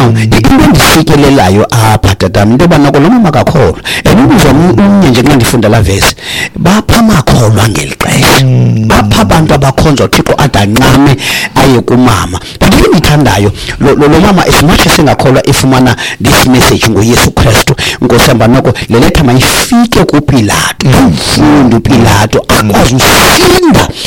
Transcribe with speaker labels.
Speaker 1: into endifikelelayo apha tatam into yoba noko lo mama akakholwa ubuza umnye nje xa ndifunda la vesi bapha amakholwa ngeli xesha bapha abantu abakhonza uThixo adanqame aye kumama but into endithandayo lo mama as much esengakholwa efumana this message ngoYesu Kristu nkosihamba noko le letha mayifike kuPilato umfundi uPilato akwazi usinda